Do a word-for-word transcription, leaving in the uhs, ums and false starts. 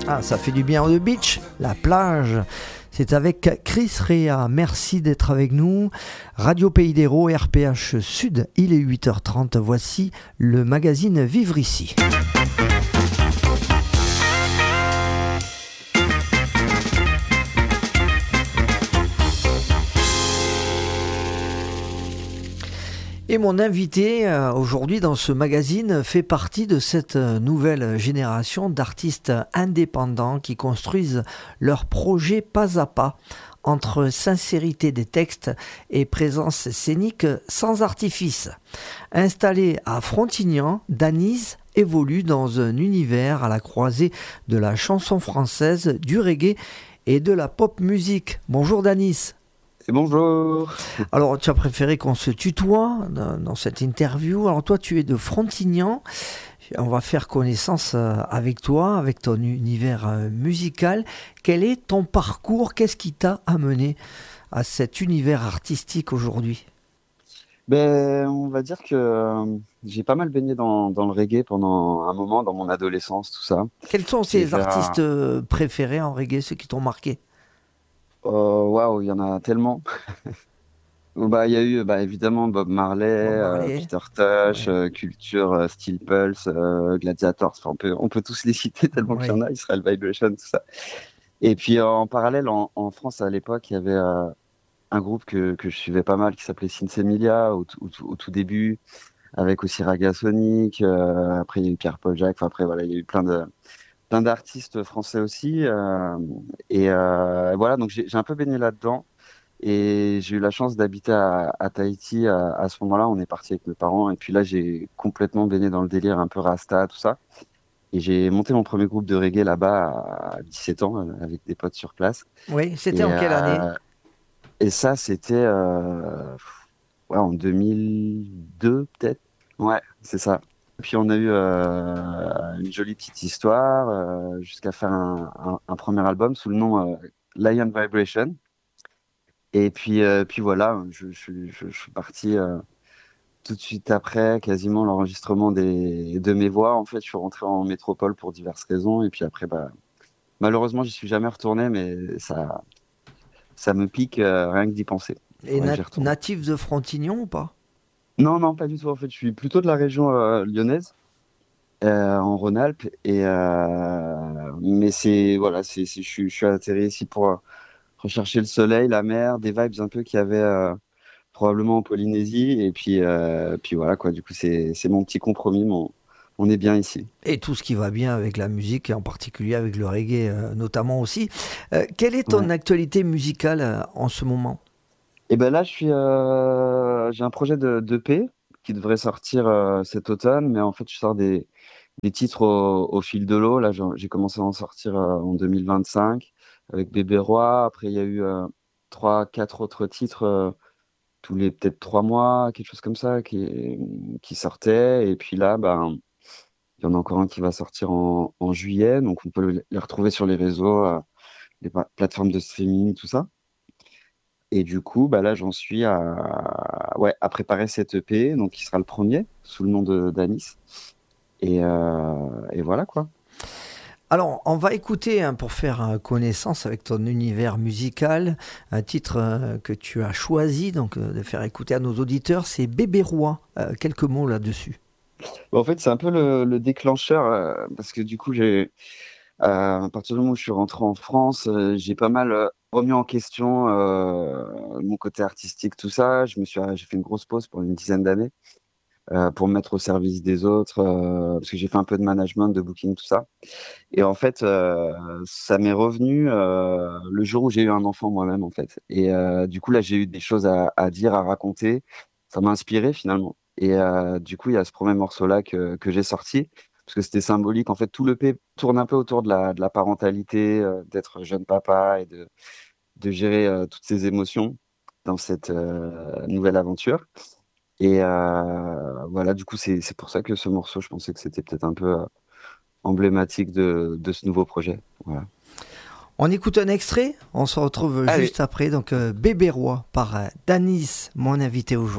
Ah, ça fait du bien on the beach, la plage. C'est avec Chris Rea. Merci d'être avec nous. Radio Pays d'Hérault, R P H Sud, il est huit heures trente. Voici le magazine Vivre ici. Et mon invité euh, aujourd'hui dans ce magazine fait partie de cette nouvelle génération d'artistes indépendants qui construisent leurs projets pas à pas entre sincérité des textes et présence scénique sans artifice. Installé à Frontignan, Danis évolue dans un univers à la croisée de la chanson française, du reggae et de la pop musique. Bonjour Danis. Et bonjour. Alors, tu as préféré qu'on se tutoie dans, dans cette interview. Alors, toi, tu es de Frontignan. On va faire connaissance avec toi, avec ton univers musical. Quel est ton parcours? Qu'est-ce qui t'a amené à cet univers artistique aujourd'hui? Ben, on va dire que euh, j'ai pas mal baigné dans, dans le reggae pendant un moment, dans mon adolescence, tout ça. Quels sont Et ces artistes vers... préférés en reggae, ceux qui t'ont marqué? Oh, waouh, il y en a tellement. Bah, il y a eu bah, évidemment Bob Marley, Bob euh, Marley. Peter Tosh, Ouais, euh, Culture, euh, Steel Pulse, euh, Gladiators. Enfin, on peut, on peut tous les citer tellement qu'il y en ouais. a. Israel Vibration, tout ça. Et puis euh, en parallèle, en, en France à l'époque, il y avait euh, un groupe que, que je suivais pas mal qui s'appelait Sinsemilia au, tout- au, tout au tout début, avec aussi Raga Sonic. Euh, après, il y a eu Pierre-Paul Jacques. Enfin, après, voilà, il y a eu plein de plein d'artistes français aussi. Euh, et euh, voilà, donc j'ai j'ai un peu baigné là-dedans. Et j'ai eu la chance d'habiter à, à Tahiti à, à ce moment-là. On est parti avec mes parents. Et puis là, j'ai complètement baigné dans le délire un peu Rasta, tout ça. Et j'ai monté mon premier groupe de reggae là-bas à dix-sept ans euh, avec des potes sur place. Oui, c'était Et, en quelle année? euh, et ça, c'était euh, ouais, en deux mille deux, peut-être. Ouais, c'est ça. Puis on a eu euh, une jolie petite histoire euh, jusqu'à faire un, un- un premier album sous le nom euh, Lion Vibration. Et puis, euh, puis voilà, je, je- je- je suis parti euh, tout de suite après, quasiment l'enregistrement des, de mes voix. En fait, je suis rentré en métropole pour diverses raisons. Et puis après, bah, malheureusement, j'y suis jamais retourné, mais ça, ça me pique euh, rien que d'y penser. Il Et faudrait que nat- j'y retourne. natif de Frontignan ou pas? Non, non, pas du tout. En fait, je suis plutôt de la région euh, lyonnaise, euh, en Rhône-Alpes. Et euh, mais c'est voilà, c'est, c'est- je suis, je suis atterri ici pour euh, rechercher le soleil, la mer, des vibes un peu qu'il y avait euh, probablement en Polynésie. Et puis, euh, puis voilà quoi. Du coup, c'est, c'est mon petit compromis. Mon, on est bien ici. Et tout ce qui va bien avec la musique, et en particulier avec le reggae euh, notamment aussi. Euh, quelle est ton Ouais. actualité musicale euh, en ce moment? Et ben là, je suis, euh, j'ai un projet de d'E P qui devrait sortir euh, cet automne, mais en fait, je sors des, des titres au, au fil de l'eau. Là, j'en- j'ai commencé à en sortir euh, en deux mille vingt-cinq avec Bébé Roi. Après, il y a eu euh, trois, quatre autres titres euh, tous les peut-être trois mois, quelque chose comme ça, qui, qui sortaient. Et puis là, ben, il y en a encore un qui va sortir en, en juillet, donc on peut les retrouver sur les réseaux, euh, les pa- plateformes de streaming, tout ça. Et du coup, bah là, j'en suis à, ouais, à préparer cet E P, donc qui sera le premier sous le nom de d'Anis. Et, euh, et voilà quoi. Alors, on va écouter, hein, pour faire euh, connaissance avec ton univers musical, un titre euh, que tu as choisi donc euh, de faire écouter à nos auditeurs, c'est Bébé Roi. Euh, quelques mots là-dessus. Bon, en fait, c'est un peu le, le déclencheur euh, parce que du coup, j'ai, euh, à partir du moment où je suis rentré en France, euh, j'ai pas mal euh, remis en question euh, mon côté artistique, tout ça. Je me suis, j'ai fait une grosse pause pour une dizaine d'années. Euh, pour me mettre au service des autres, euh, parce que j'ai fait un peu de management, de booking, tout ça. Et en fait, euh, ça m'est revenu euh, le jour où j'ai eu un enfant moi-même, en fait. Et euh, du coup, là, j'ai eu des choses à, à dire, à raconter. Ça m'a inspiré finalement. Et euh, du coup, il y a ce premier morceau-là que, que j'ai sorti, parce que c'était symbolique. En fait, tout le P tourne un peu autour de la, de la parentalité, euh, d'être jeune papa et de, de gérer euh, toutes ses émotions dans cette euh, nouvelle aventure. Et euh, voilà, du coup, c'est c'est pour ça que ce morceau, je pensais que c'était peut-être un peu euh, emblématique de, de ce nouveau projet. Voilà. On écoute un extrait, on se retrouve Allez. juste après. Donc, euh, Bébé Roi par euh, Danis, mon invité aujourd'hui.